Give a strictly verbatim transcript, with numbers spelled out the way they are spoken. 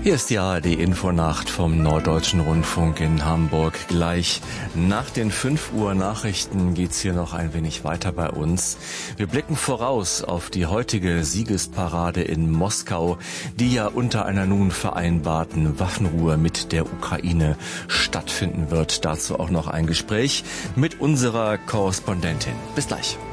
Hier ist die A R D-Infonacht vom Norddeutschen Rundfunk in Hamburg. Gleich nach den fünf Uhr Nachrichten geht's hier noch ein wenig weiter bei uns. Wir blicken voraus auf die heutige Siegesparade in Moskau, die ja unter einer nun vereinbarten Waffenruhe mit der Ukraine stattfinden wird. Dazu auch noch ein Gespräch mit unserer Korrespondentin. Bis gleich.